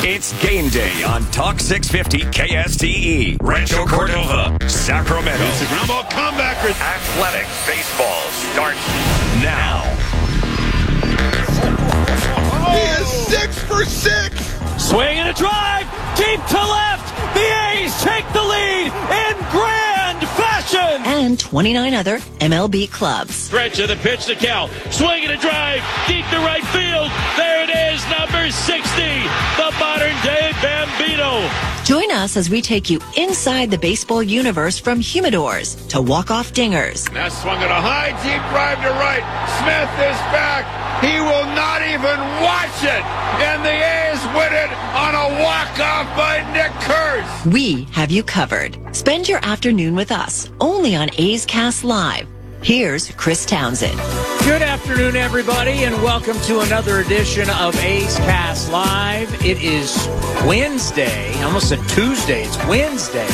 It's game day on Talk 650 KSTE. Rancho Cordova, Sacramento. It's a ground ball comebacker. Athletic baseball starts now. He is 6 for 6. Swing and a drive, deep to left. The A's take the lead in grand fashion. And 29 other MLB clubs. Stretch of the pitch to Cal. Swing and a drive, deep to right field. There it is, number 60, the modern-day Bambino. Join us as we take you inside the baseball universe from humidors to walk-off dingers. Now swung at a high, deep drive to right. Smith is back. He will not even watch it. And the A's win it on a walk-off by Nick Kurtz. We have you covered. Spend your afternoon with us, only on A's Cast Live. Here's Chris Townsend. Good afternoon, everybody, and welcome to another edition of A's Cast Live. It is Wednesday. I almost said Tuesday. It's Wednesday.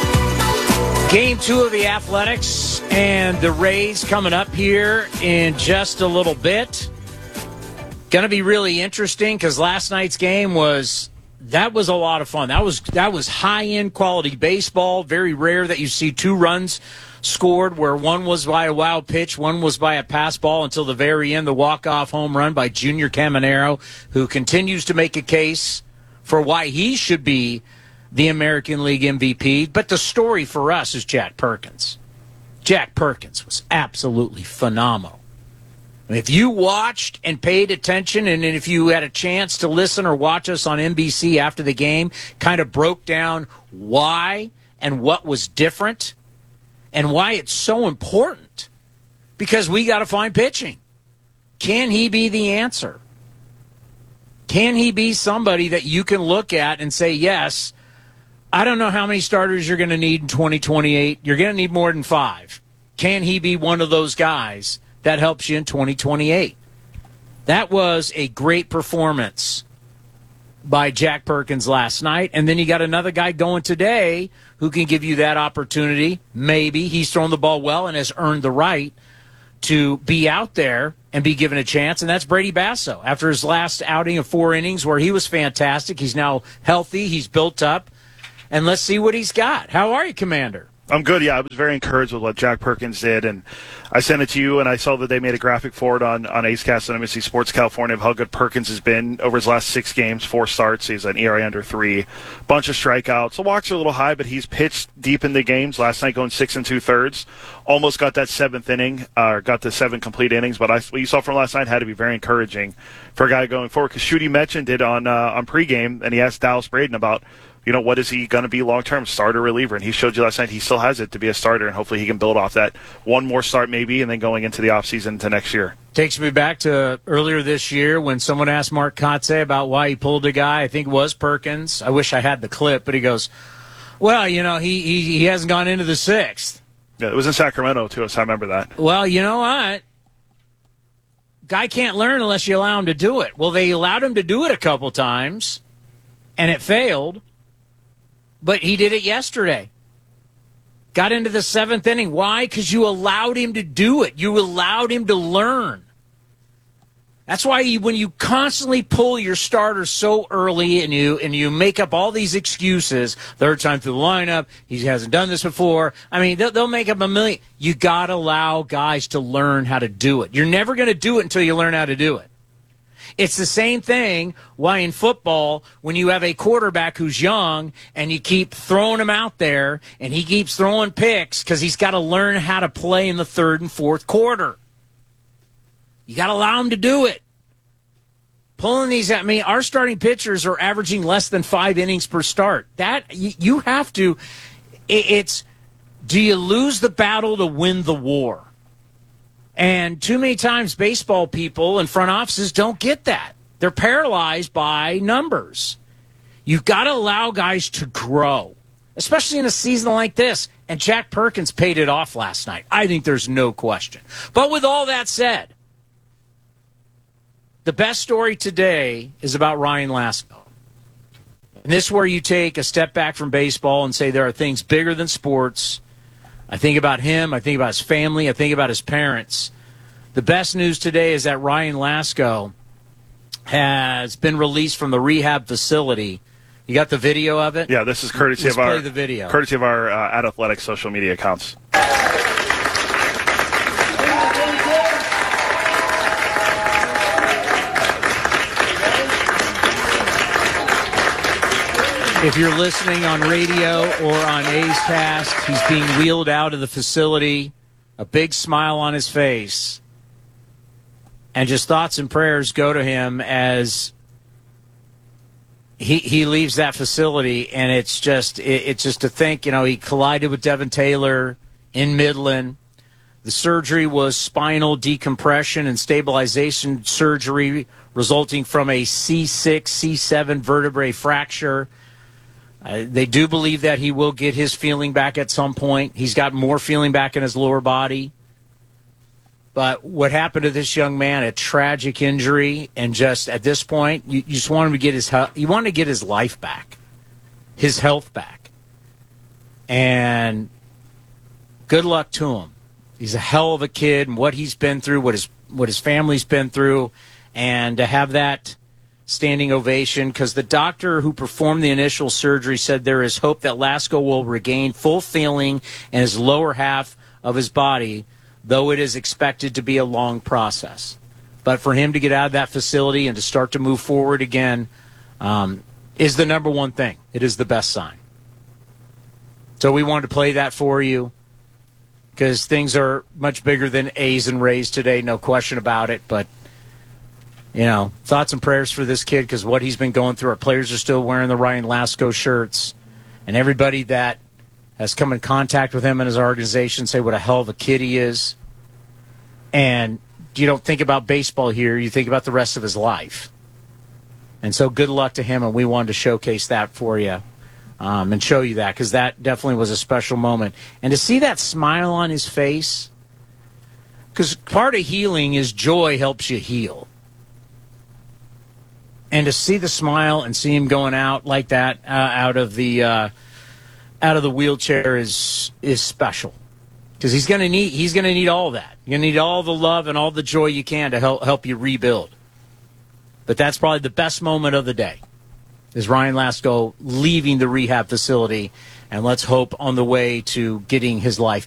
Game 2 of the Athletics and the Rays coming up here in just a little bit. Going to be really interesting because last night's game was a lot of fun. That was high-end quality baseball. Very rare that you see 2 runs scored where one was by a wild pitch, one was by a pass ball until the very end, the walk-off home run by Junior Caminero, who continues to make a case for why he should be the American League MVP. But the story for us is Jack Perkins. Jack Perkins was absolutely phenomenal. If you watched and paid attention, and if you had a chance to listen or watch us on NBC after the game, kind of broke down why and what was different and why it's so important, because we got to find pitching. Can he be the answer? Can he be somebody that you can look at and say, yes, I don't know how many starters you're going to need in 2028. You're going to need more than 5. Can he be one of those guys that helps you in 2028? That was a great performance by Jack Perkins last night. And then you got another guy going today who can give you that opportunity. Maybe he's thrown the ball well and has earned the right to be out there and be given a chance, and that's Brady Basso. After his last outing of 4 innings where he was fantastic, he's now healthy, he's built up, and let's see what he's got. How are you, Commander? I'm good, yeah. I was very encouraged with what Jack Perkins did, and I sent it to you, and I saw that they made a graphic for it on A's Cast and NBC Sports California of how good Perkins has been over his last 6 games, 4 starts. He's an ERA under 3, bunch of strikeouts. The walks are a little high, but he's pitched deep in the games. Last night going 6 2/3, almost got that 7th inning, got the 7 complete innings. But what you saw from last night had to be very encouraging for a guy going forward. Because Shooty mentioned it on pregame, and he asked Dallas Braden about, what is he going to be long-term, starter, reliever? And he showed you last night he still has it to be a starter, and hopefully he can build off that one more start maybe, and then going into the offseason to next year. Takes me back to earlier this year when someone asked Mark Kotze about why he pulled a guy. I think it was Perkins. I wish I had the clip, but he goes, well, he hasn't gone into the 6th. Yeah, it was in Sacramento, too, so I remember that. Well, you know what? Guy can't learn unless you allow him to do it. Well, they allowed him to do it a couple times, and it failed. But he did it yesterday. Got into the 7th inning. Why? Because you allowed him to do it. You allowed him to learn. That's why when you constantly pull your starter so early and you make up all these excuses, 3rd time through the lineup, he hasn't done this before. I mean, they'll make up a million. You got to allow guys to learn how to do it. You're never going to do it until you learn how to do it. It's the same thing why in football, when you have a quarterback who's young and you keep throwing him out there and he keeps throwing picks because he's got to learn how to play in the 3rd and 4th quarter. You got to allow him to do it. Pulling these at me, our starting pitchers are averaging less than 5 innings per start. That you have to, do you lose the battle to win the war? And too many times baseball people and front offices don't get that. They're paralyzed by numbers. You've got to allow guys to grow, especially in a season like this. And Jack Perkins paid it off last night. I think there's no question. But with all that said, the best story today is about Ryan Lasko. And this is where you take a step back from baseball and say there are things bigger than sports. I think about him. I think about his family. I think about his parents. The best news today is that Ryan Lasko has been released from the rehab facility. You got the video of it? Yeah, this is courtesy Let's of our play the video. Courtesy of our at Athletic social media accounts. If you're listening on radio or on A's Cast, he's being wheeled out of the facility, a big smile on his face, and just thoughts and prayers go to him as he leaves that facility. And it's just to think, he collided with Devin Taylor in Midland. The surgery was spinal decompression and stabilization surgery resulting from a C6, C7 vertebrae fracture. They do believe that he will get his feeling back at some point. He's got more feeling back in his lower body. But what happened to this young man, a tragic injury, and just at this point, you just want him to get his life back, his health back. And good luck to him. He's a hell of a kid, and what he's been through, what his family's been through, and to have that standing ovation, because the doctor who performed the initial surgery said there is hope that Lasko will regain full feeling in his lower half of his body, though it is expected to be a long process. But for him to get out of that facility and to start to move forward again is the number one thing. It is the best sign. So we wanted to play that for you because things are much bigger than A's and Rays today, no question about it. But thoughts and prayers for this kid because what he's been going through. Our players are still wearing the Ryan Lasko shirts. And everybody that has come in contact with him and his organization say what a hell of a kid he is. And you don't think about baseball here. You think about the rest of his life. And so good luck to him, and we wanted to showcase that for you and show you that because that definitely was a special moment. And to see that smile on his face, because part of healing is joy helps you heal. And to see the smile and see him going out like that out of the wheelchair is special because he's gonna need all that. You're gonna need all the love and all the joy you can to help you rebuild. But that's probably the best moment of the day is Ryan Lasko leaving the rehab facility, and let's hope on the way to getting his life